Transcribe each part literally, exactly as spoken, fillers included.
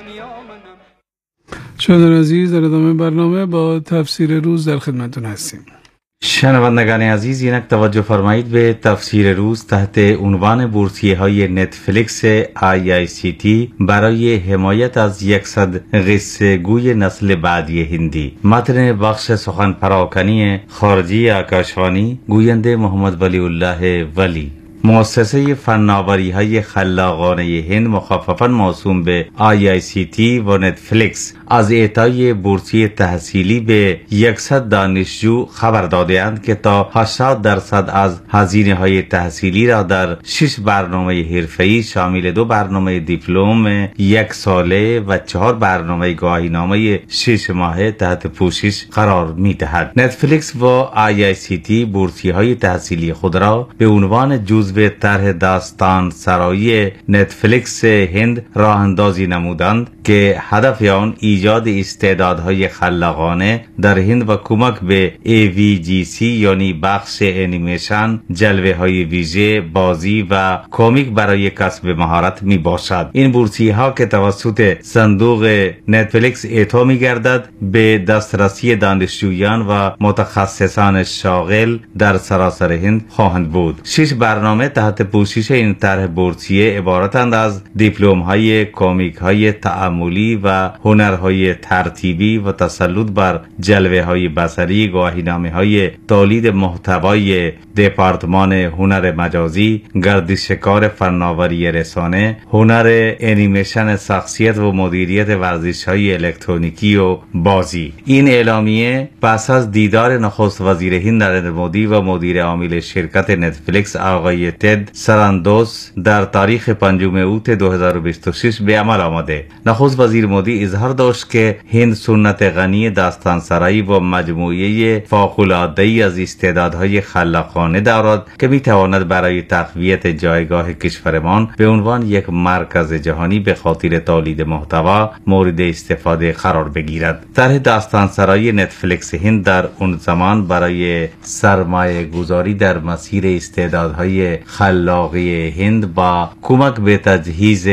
شنوندگان عزیز، در ادامه برنامه با تفسیر روز در خدمتتون هستیم. شنوندگان عزیز، اینک توجه فرمایید به تفسیر روز تحت عنوان بورسیه های نتفلیکس آی آی سی تی برای حمایت از یکصد قصه گوی نسل بعدی هندی. متن بخش سخن پراکنی خارجی آکاشوانی، گوینده محمد ولی الله ولی. مؤسسه فناوری های خلاقانه هند مخففاً موسوم به آی آی سی تی و نتفلیکس از اعطای بورسیه تحصیلی به یکصد دانشجو خبر داده‌اند که تا هشتاد درصد از هزینه های تحصیلی را در شش برنامه حرفه‌ای شامل دو برنامه دیپلم یک ساله و چهار برنامه گواهینامه شش ماهه تحت پوشش قرار می‌دهد. نتفلیکس و آی آی سی تی بورسیه های تحصیلی خود را به عنوان جزء طرح داستان سرایی نتفلیکس هند راه اندازی نمودند که هدف آن ایجاد استعدادهای خلاقانه در هند و کمک به ای وی جی سی یعنی بخش انیمیشن، جلوه های ویژه، بازی و کمیک برای کسب مهارت می باشد. این بورسیه ها که توسط صندوق نتفلیکس اعطا می گردد به دسترسی دانشجویان و متخصصان شاغل در سراسر هند خواهند بود. شش برنامه تحت پوشش این طرح بورسیه عبارتند از دیپلم های کمیک های تعاملی و هنرهای ترتیبی و تسلط بر جلوه های بصری، گواهینامه های تولید محتوای دپارتمان هنر مجازی، گردشکار فناوری رسانه، هنر انیمیشن شخصیت و مدیریت ورزش های الکترونیکی و بازی. این اعلامیه پس از دیدار نخست وزیر هند نریندر مودی و مدیر عامل شرکت نتفلیکس آقای تد سراندوس در تاریخ پنجم اوت دو هزار و بیست و شش به عمل آمده. نخست وزیر مودی اظهار داشت که هند سنت غنی داستان سرایی و مجموعه فوق‌العاده‌ای از استعدادهای خلاقانه دارد که می تواند برای تقویت جایگاه کشورمان به عنوان یک مرکز جهانی به خاطر تولید محتوا مورد استفاده قرار بگیرد. طرح داستان سرایی نتفلیکس هند در اون زمان برای سرمایه گذاری در مسیر استعدادهای خلاقی هند با کمک به تجهیز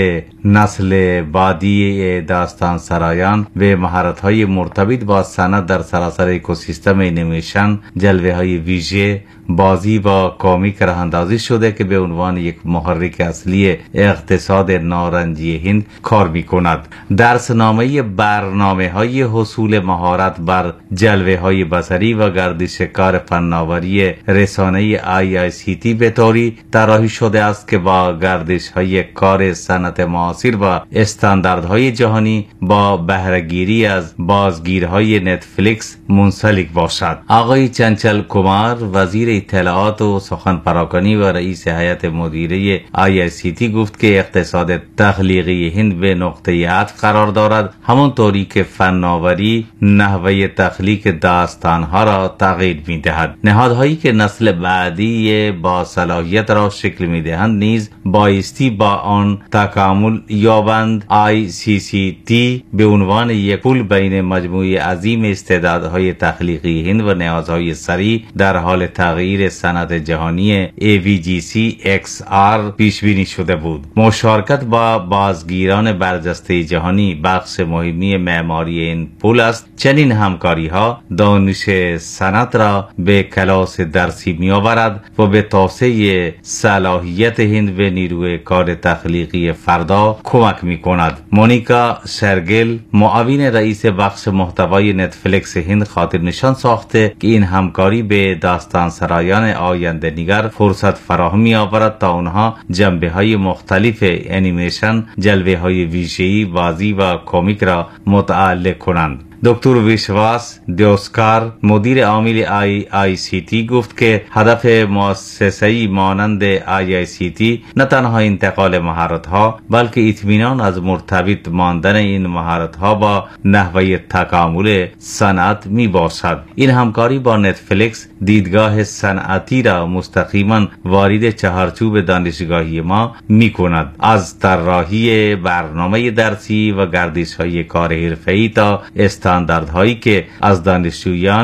نسل بعدی داستان سرایان به مهارت‌های مرتبط با صنعت در سراسر اکوسیستم انیمیشن، جلوه‌های ویژه، بازی و کمیک راه اندازی شده که به عنوان یک محرک اصلی اقتصاد نارنجی هند کار می‌کند. درسنامه برنامه‌های حصول مهارت بر جلوه‌های بصری و گردشکار فناوری رسانه‌ای آی آی سی تی به طوری طراحی شده است که با گردش‌های کار صنعت معاصر و استانداردهای جهانی با بهره‌گیری از بازگیرهای نتفلیکس منسلک باشد. آقای چنچل کمار، وزیر اطلاعات و سخن پراکنی و رئیس هیئت مدیره آی آی سی تی گفت که اقتصاد تخلیقی هند به نقطه عطف قرار دارد، همانطوری که فناوری نحوه تخلیق داستانها را تغییر می‌دهد. نهادهایی که نسل بعدی با صلاحیت را شکل می‌دهند نیز بایستی با آن تکامل یابند. آی سی سی تی به عنوان یک پل بین مجموعه عظیم استعدادهای تخلیقی هند و نیازهای سریع در حال تغییر صنعت جهانی ای وی جی سی ایکس آر پیش بینی شده بود. مشارکت با بازگیران برجسته جهانی بخش مهمی معماری این پل است. چنین همکاری ها دانش صنعت را به کلاس درسی می آورد و به توسعه صلاحیت هند و نیروی کار تخلیقی فردا کمک می کند. مونیکا شرگل، معاون رئیس بخش محتوای نتفلیکس هند، خاطر نشان ساخته که این همکاری به داستان سرایان آینده نگر فرصت فراهم می آورد تا آنها جنبه های مختلف انیمیشن، جلوه های ویژه‌ای، بازی و کمیک را متعلق کنند. دکتر ویشواس دیوسکار، مدیر عامل آی آی سی تی گفت که هدف مؤسسه‌ای مانند آی آی سی تی نه تنها انتقال مهارت‌ها بلکه اطمینان از مرتبط ماندن این مهارت‌ها با نحوه تکامل صنعت می باشد. این همکاری با نتفلیکس دیدگاه صنعتی را مستقیما وارد چهارچوب دانشگاهی ما می کند، از طراحی برنامه درسی و گردش‌های کار حرفه‌ای تا استانداردهایی که از دانشجویان